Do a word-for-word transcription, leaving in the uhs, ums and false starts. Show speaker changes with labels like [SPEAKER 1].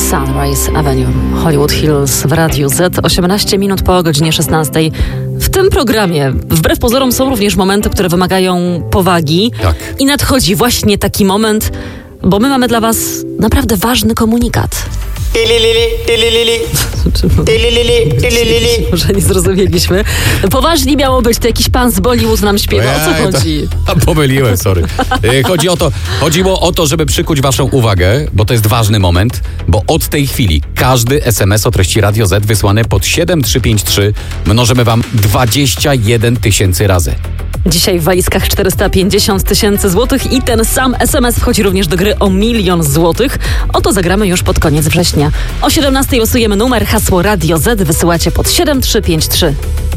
[SPEAKER 1] Sunrise Avenue, Hollywood Hills w Radiu Z, osiemnaście minut po godzinie szesnastej. W tym programie, wbrew pozorom, są również momenty, które wymagają powagi.
[SPEAKER 2] Tak.
[SPEAKER 1] I nadchodzi właśnie taki moment, bo my mamy dla was naprawdę ważny komunikat. Może nie zrozumieliśmy. Poważnie miało być, to jakiś pan z Bollywood nam śpiewa. O co chodzi?
[SPEAKER 2] To, pomyliłem, sorry. Chodzi o to, chodziło o to, żeby przykuć waszą uwagę, bo to jest ważny moment, bo od tej chwili każdy es em es o treści Radio Z wysłany pod siedem trzy pięć trzy mnożymy wam dwadzieścia jeden tysięcy razy.
[SPEAKER 1] Dzisiaj w walizkach czterysta pięćdziesiąt tysięcy złotych i ten sam es em es wchodzi również do gry o milion złotych. O to zagramy już pod koniec września. O siedemnastej losujemy numer, hasło Radio Z wysyłacie pod siedem trzy pięć trzy.